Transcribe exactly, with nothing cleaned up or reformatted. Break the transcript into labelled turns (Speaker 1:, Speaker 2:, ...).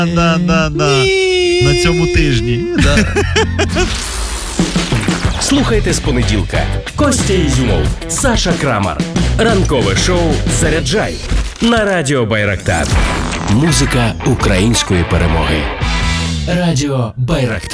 Speaker 1: Да, да, да. На цьому тижні. Да.
Speaker 2: Слухайте з понеділка. Костя Ізюмов, Саша Крамар. Ранкове шоу «Заряджай» на Радіо Байрактар. Музика української перемоги. Радіо Байрактар.